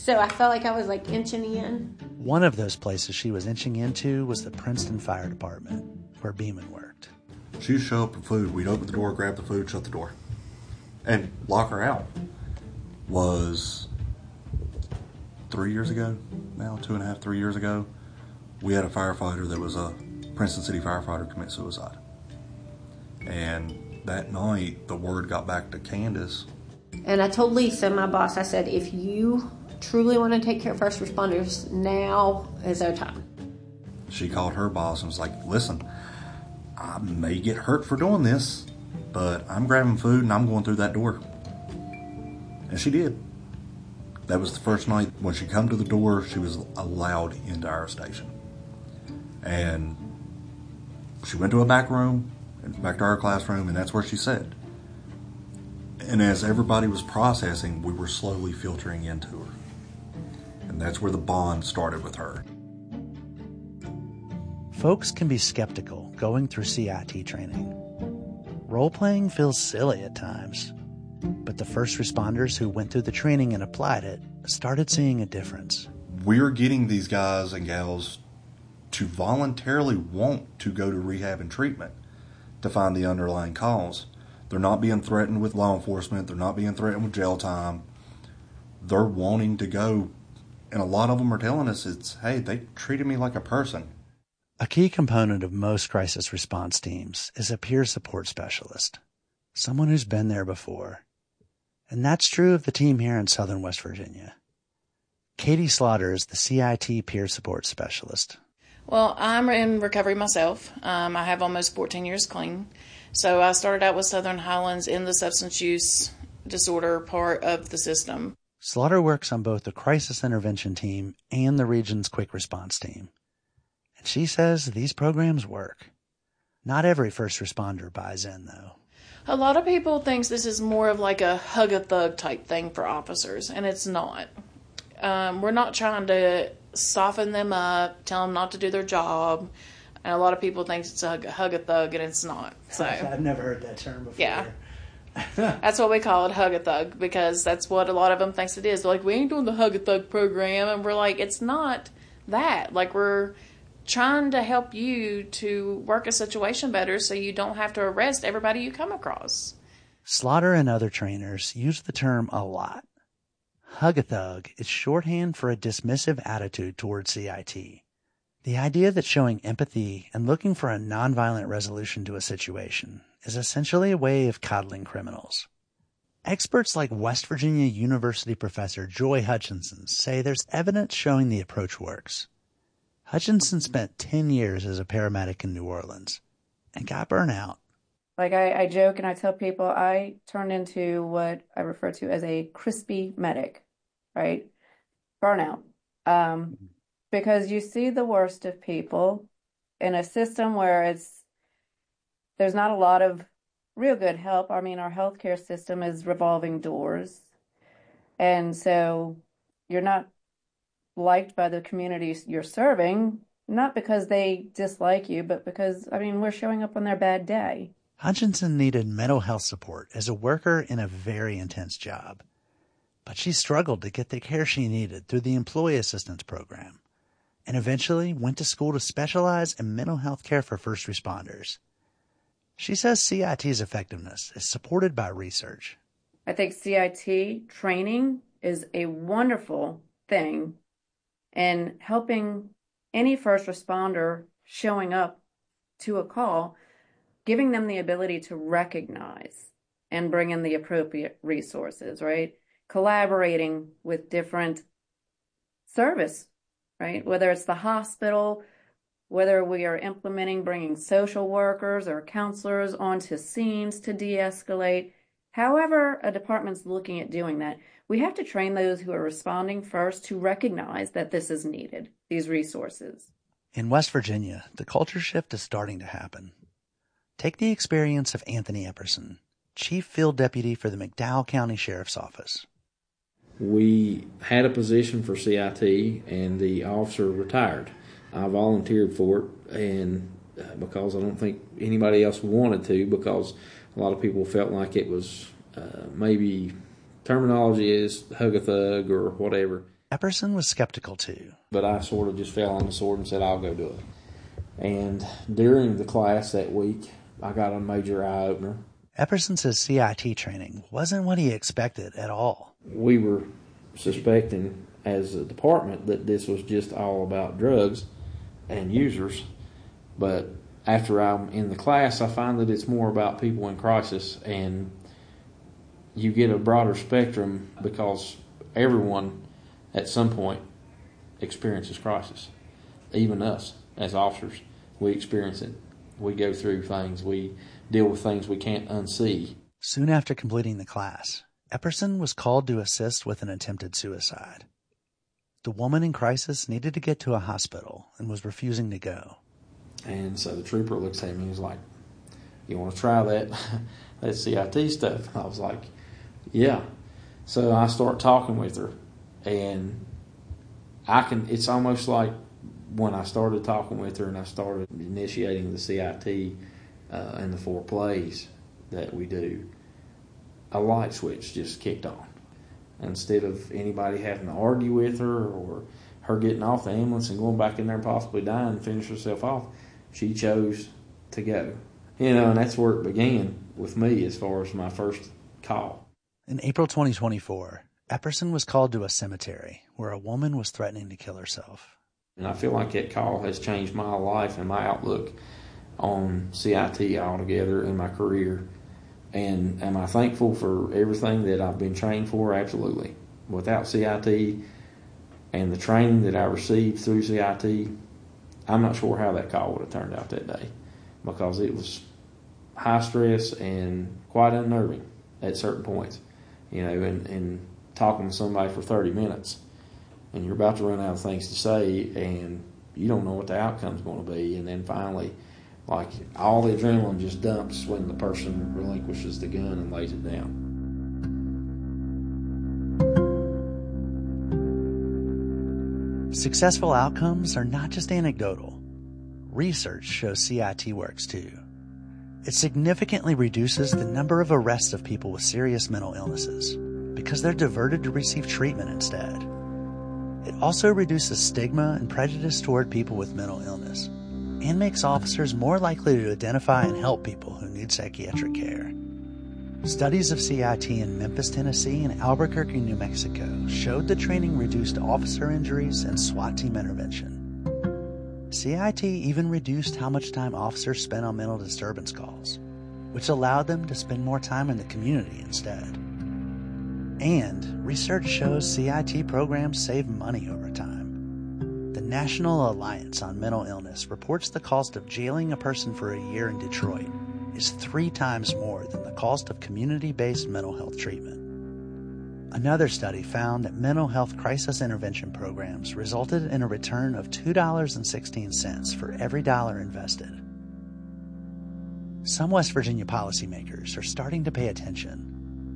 So I felt like I was like inching in. One of those places she was inching into was the Princeton Fire Department, where Beeman worked. She'd show up with food. We'd open the door, grab the food, shut the door, and lock her out. Was 3 years ago now, 2.5, 3 years ago, we had a firefighter that was a Princeton City firefighter commit suicide. And that night, the word got back to Candace. And I told Lisa, my boss, I said, if you truly want to take care of first responders, now is our time. She called her boss and was like, listen, I may get hurt for doing this, but I'm grabbing food and I'm going through that door. And she did. That was the first night. When she come to the door, she was allowed into our station. And she went to a back room, and back to our classroom, and that's where she sat. And as everybody was processing, we were slowly filtering into her. And that's where the bond started with her. Folks can be skeptical going through CIT training. Role-playing feels silly at times. But the first responders who went through the training and applied it started seeing a difference. We're getting these guys and gals to voluntarily want to go to rehab and treatment to find the underlying cause. They're not being threatened with law enforcement. They're not being threatened with jail time. They're wanting to go. And a lot of them are telling us hey, they treated me like a person. A key component of most crisis response teams is a peer support specialist, someone who's been there before. And that's true of the team here in Southern West Virginia. Katie Slaughter is the CIT peer support specialist. Well, I'm in recovery myself. I have almost 14 years clean. So I started out with Southern Highlands in the substance use disorder part of the system. Slaughter works on both the crisis intervention team and the region's quick response team. And she says these programs work. Not every first responder buys in, though. A lot of people think this is more of like a hug-a-thug type thing for officers, and it's not. We're not trying to soften them up, tell them not to do their job. And a lot of people think it's a hug-a-thug, and it's not. So I've never heard that term before. Yeah. That's what we call it, hug-a-thug, because that's what a lot of them thinks it is. They're like, we ain't doing the hug-a-thug program. And we're like, it's not that. Like, we're trying to help you to work a situation better so you don't have to arrest everybody you come across. Slaughter and other trainers use the term a lot. Hug-a-thug is shorthand for a dismissive attitude towards CIT. The idea that showing empathy and looking for a nonviolent resolution to a situation is essentially a way of coddling criminals. Experts like West Virginia University professor Joy Hutchinson say there's evidence showing the approach works. Hutchinson spent 10 years as a paramedic in New Orleans and got burnt out. Like I joke and I tell people I turned into what I refer to as a crispy medic, right? Burnout. Because you see the worst of people in a system where there's not a lot of real good help. I mean, our healthcare system is revolving doors. And so you're not liked by the communities you're serving, not because they dislike you, but because, I mean, we're showing up on their bad day. Hutchinson needed mental health support as a worker in a very intense job, but she struggled to get the care she needed through the Employee Assistance Program and eventually went to school to specialize in mental health care for first responders. She says CIT's effectiveness is supported by research. I think CIT training is a wonderful thing in helping any first responder showing up to a call, giving them the ability to recognize and bring in the appropriate resources, right? Collaborating with different service, right? Whether it's the hospital, whether we are implementing bringing social workers or counselors onto scenes to de-escalate. However a department's looking at doing that, we have to train those who are responding first to recognize that this is needed, these resources. In West Virginia, the culture shift is starting to happen. Take the experience of Anthony Epperson, Chief Field Deputy for the McDowell County Sheriff's Office. We had a position for CIT, and the officer retired. I volunteered for it, and because I don't think anybody else wanted to, because a lot of people felt like it was maybe terminology is hug-a-thug or whatever. Epperson was skeptical too. But I sort of just fell on the sword and said, I'll go do it. And during the class that week, I got a major eye-opener. Epperson says CIT training wasn't what he expected at all. We were suspecting as a department that this was just all about drugs and users. But after I'm in the class, I find that it's more about people in crisis, and you get a broader spectrum because everyone at some point experiences crisis. Even us as officers, we experience it. We go through things. We deal with things we can't unsee. Soon after completing the class, Epperson was called to assist with an attempted suicide. The woman in crisis needed to get to a hospital and was refusing to go. And so the trooper looks at me and he's like, you want to try that CIT stuff? I was like, yeah. So I start talking with her, and it's almost like when I started talking with her and I started initiating the CIT and the 4 plays that we do, a light switch just kicked on. Instead of anybody having to argue with her or her getting off the ambulance and going back in there and possibly dying and finish herself off, she chose to go. And that's where it began with me as far as my first call. In April 2024, Epperson was called to a cemetery where a woman was threatening to kill herself. And I feel like that call has changed my life and my outlook on CIT altogether in my career. And am I thankful for everything that I've been trained for? Absolutely. Without CIT and the training that I received through CIT, I'm not sure how that call would have turned out that day, because it was high stress and quite unnerving at certain points. And talking to somebody for 30 minutes, and you're about to run out of things to say, and you don't know what the outcome's going to be. And then finally, like, all the adrenaline just dumps when the person relinquishes the gun and lays it down. Successful outcomes are not just anecdotal. Research shows CIT works too. It significantly reduces the number of arrests of people with serious mental illnesses because they're diverted to receive treatment instead. It also reduces stigma and prejudice toward people with mental illness and makes officers more likely to identify and help people who need psychiatric care. Studies of CIT in Memphis, Tennessee and Albuquerque, New Mexico showed the training reduced officer injuries and SWAT team intervention. CIT even reduced how much time officers spent on mental disturbance calls, which allowed them to spend more time in the community instead. And research shows CIT programs save money over time. The National Alliance on Mental Illness reports the cost of jailing a person for a year in Detroit is 3 times more than the cost of community-based mental health treatment. Another study found that mental health crisis intervention programs resulted in a return of $2.16 for every dollar invested. Some West Virginia policymakers are starting to pay attention.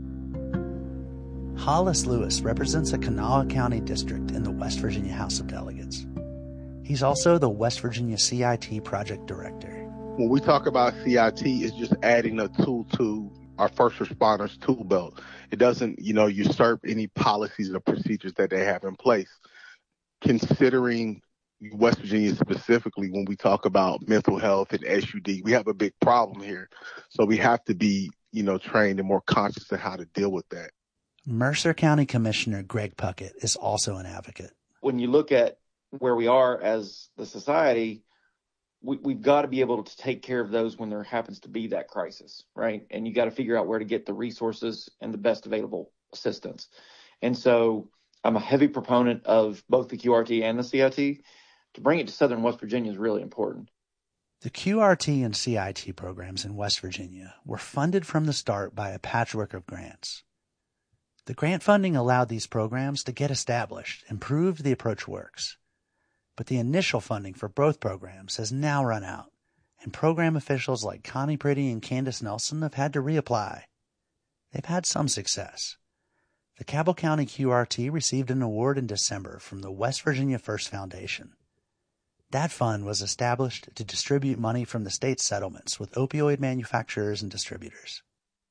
Hollis Lewis represents a Kanawha County district in the West Virginia House of Delegates. He's also the West Virginia CIT project director. When we talk about CIT, it's just adding a tool to our first responders tool belt. It doesn't, usurp any policies or procedures that they have in place. Considering West Virginia specifically, when we talk about mental health and SUD, we have a big problem here. So we have to be, trained and more conscious of how to deal with that. Mercer County Commissioner Greg Puckett is also an advocate. When you look at where we are as the society, we've got to be able to take care of those when there happens to be that crisis, right? And you got to figure out where to get the resources and the best available assistance. And so I'm a heavy proponent of both the QRT and the CIT. To bring it to Southern West Virginia is really important. The QRT and CIT programs in West Virginia were funded from the start by a patchwork of grants. The grant funding allowed these programs to get established and proved the approach works. But the initial funding for both programs has now run out, and program officials like Connie Priddy and Candace Nelson have had to reapply. They've had some success. The Cabell County QRT received an award in December from the West Virginia First Foundation. That fund was established to distribute money from the state's settlements with opioid manufacturers and distributors.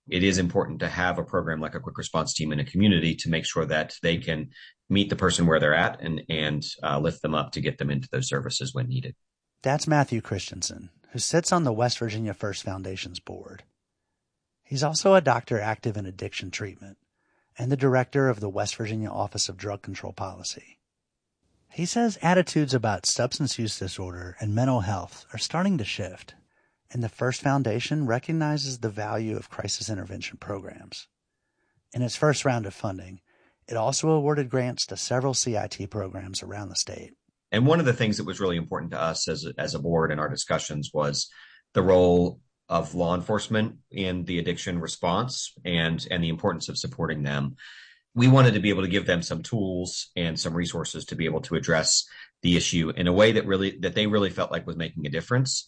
it is important to have a program like a quick response team in a community to make sure that they can meet the person where they're at and lift them up to get them into those services when needed. That's Matthew Christensen, who sits on the West Virginia First Foundation's board. He's also a doctor active in addiction treatment and the director of the West Virginia Office of Drug Control Policy. He says attitudes about substance use disorder and mental health are starting to shift, and the First Foundation recognizes the value of crisis intervention programs. In its first round of funding, it also awarded grants to several CIT programs around the state. And one of the things that was really important to us as a board in our discussions was the role of law enforcement in the addiction response and the importance of supporting them. We wanted to be able to give them some tools and some resources to be able to address the issue in a way that they really felt like was making a difference.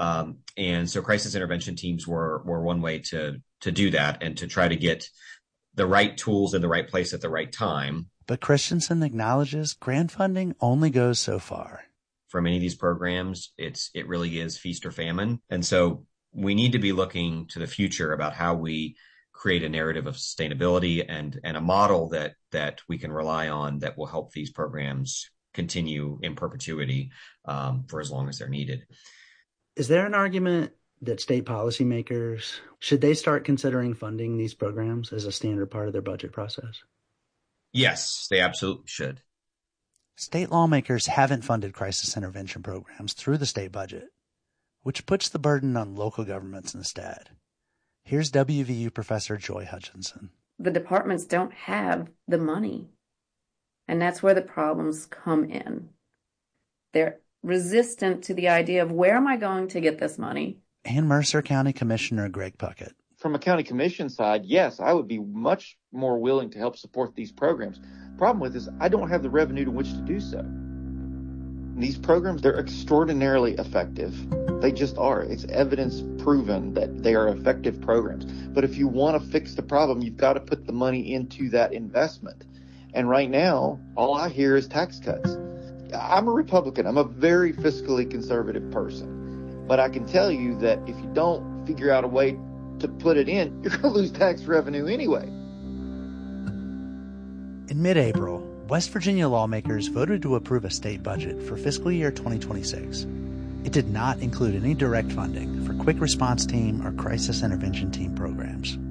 And so crisis intervention teams were one way to do that and to try to get the right tools in the right place at the right time. But Christensen acknowledges grant funding only goes so far. For many of these programs, it really is feast or famine. And so we need to be looking to the future about how we create a narrative of sustainability and a model that we can rely on that will help these programs continue in perpetuity for as long as they're needed. Is there an argument that state policymakers, should they start considering funding these programs as a standard part of their budget process? Yes, they absolutely should. State lawmakers haven't funded crisis intervention programs through the state budget, which puts the burden on local governments instead. Here's WVU professor Joy Hutchinson. The departments don't have the money, and that's where the problems come in. They're resistant to the idea of, where am I going to get this money? And Mercer County Commissioner Greg Puckett. From a county commission side, yes, I would be much more willing to help support these programs. Problem with is I don't have the revenue to which to do so. These programs, they're extraordinarily effective. They just are. It's evidence proven that they are effective programs. But if you want to fix the problem, you've got to put the money into that investment. And right now, all I hear is tax cuts. I'm a Republican. I'm a very fiscally conservative person. But I can tell you that if you don't figure out a way to put it in, you're going to lose tax revenue anyway. In mid-April, West Virginia lawmakers voted to approve a state budget for fiscal year 2026. It did not include any direct funding for quick response team or crisis intervention team programs.